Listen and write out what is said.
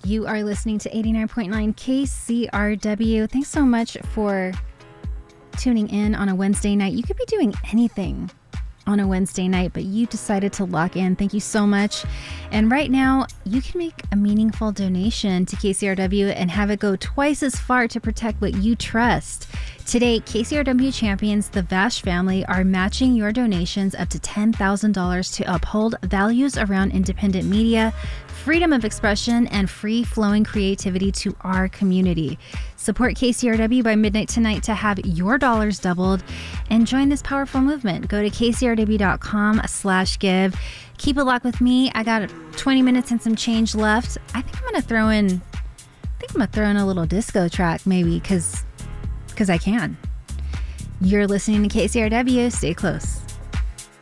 You are listening to 89.9 KCRW. Thanks so much for tuning in on a Wednesday night. You could be doing anything on a Wednesday night, but you decided to lock in. Thank you so much. And right now, you can make a meaningful donation to KCRW and have it go twice as far to protect what you trust. Today, KCRW champions, the Vash family, are matching your donations up to $10,000 to uphold values around independent media, freedom of expression, and free-flowing creativity to our community. Support KCRW by midnight tonight to have your dollars doubled and join this powerful movement. Go to kcrw.com/give. Keep it locked with me. I got 20 minutes and some change left. I think I'm going to throw in a little disco track maybe because I can. You're listening to KCRW. Stay close.